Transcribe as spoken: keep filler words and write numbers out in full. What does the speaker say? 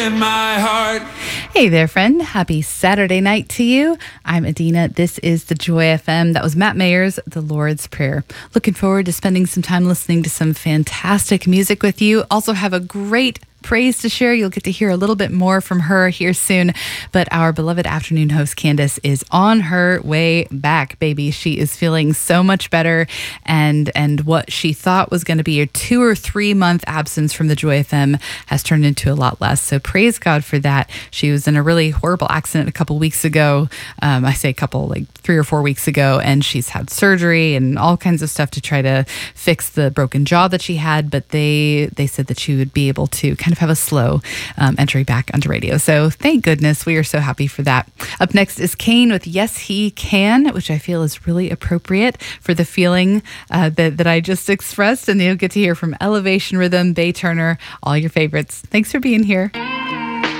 in my heart. Hey there, friend. Happy Saturday night to you. I'm Adina. This is the Joy F M. That was Matt Mayer's The Lord's Prayer. Looking forward to spending some time listening to some fantastic music with you. Also have a great praise to share. You'll get to hear a little bit more from her here soon. But our beloved afternoon host, Candace, is on her way back, baby. She is feeling so much better. And and what she thought was going to be a two or three month absence from the Joy F M has turned into a lot less. So praise God for that. She was in a really horrible accident a couple weeks ago. Um, I say a couple, like three or four weeks ago. And she's had surgery and all kinds of stuff to try to fix the broken jaw that she had. But they, they said that she would be able to kind of have a slow um, entry back onto radio. So thank goodness. We are so happy for that. Up next is Kane with Yes He Can, which I feel is really appropriate for the feeling uh, that, that I just expressed. And you'll get to hear from Elevation Rhythm, Bay Turner, all your favorites. Thanks for being here.